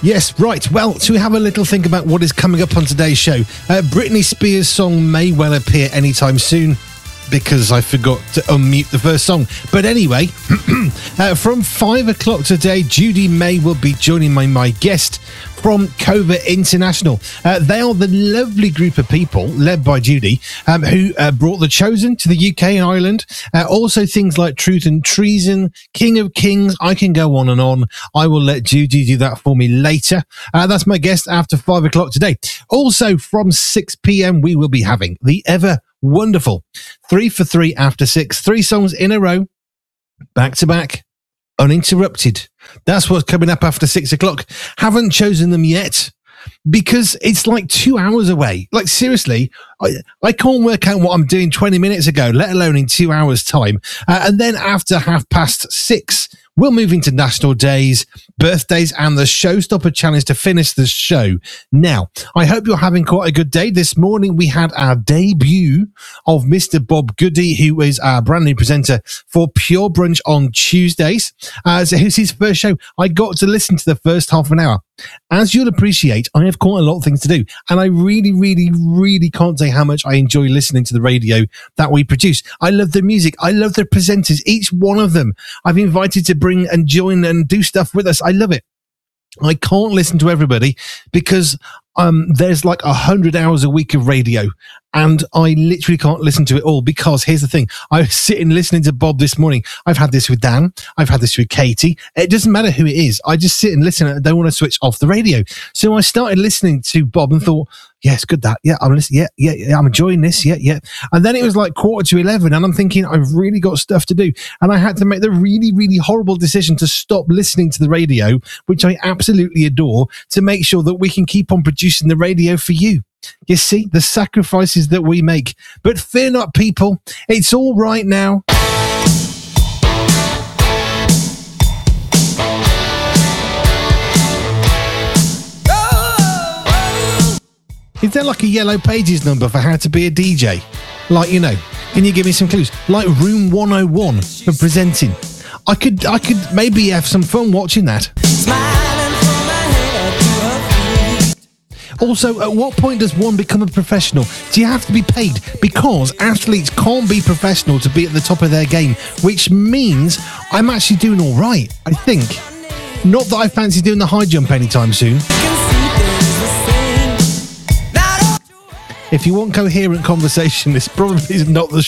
Yes, right. Well, to have a little think about what is coming up on today's show, Britney Spears' song may well appear anytime soon because I forgot to unmute the first song. But anyway, from 5 o'clock today, Judy May will be joining my guest from Cova International. They are the lovely group of people led by Judy who brought The Chosen to the UK and Ireland. Also things like Truth and Treason, King of Kings. I can go on and on. I will let Judy do that for me later. That's my guest after 5 o'clock today. Also from 6 p.m. we will be having the ever wonderful 3 for 3 after 6. 3 songs in a row, back to back, uninterrupted. That's what's coming up after 6 o'clock. Haven't chosen them yet because it's like 2 hours away. Like, seriously, I can't work out what I'm doing 20 minutes ago, let alone in 2 hours' time. And then after 6:30, we'll move into National Days, birthdays, and the Showstopper Challenge to finish the show. Now, I hope you're having quite a good day. This morning, we had our debut of Mr. Bob Goody, who is our brand new presenter for Pure Brunch on Tuesdays. So it's his first show. I got to listen to the first half an hour. As you'll appreciate, I have quite a lot of things to do, and I really, really, really can't say how much I enjoy listening to the radio that we produce. I love the music. I love the presenters, each one of them. I've invited to bring and join and do stuff with us. I love it. I can't listen to everybody because there's like 100 hours a week of radio, and I literally can't listen to it all because here's the thing. I was sitting listening to Bob this morning. I've had this with Dan. I've had this with Katie. It doesn't matter who it is. I just sit and listen. I don't want to switch off the radio. So I started listening to Bob and thought, yeah, it's good that. Yeah, I'm listening. Yeah, I'm enjoying this. Yeah. And then it was like 11:15 and I'm thinking, I've really got stuff to do. And I had to make the really, really horrible decision to stop listening to the radio, which I absolutely adore, to make sure that we can keep on producing the radio for you. You see, the sacrifices that we make. But fear not, people. It's all right now. Is there like a Yellow Pages number for how to be a DJ? Like, you know, can you give me some clues? Like Room 101 for presenting. I could maybe have some fun watching that. Also, at what point does one become a professional? Do you have to be paid? Because athletes can't be professional to be at the top of their game, which means I'm actually doing all right, I think. Not that I fancy doing the high jump anytime soon. If you want coherent conversation, this probably is not the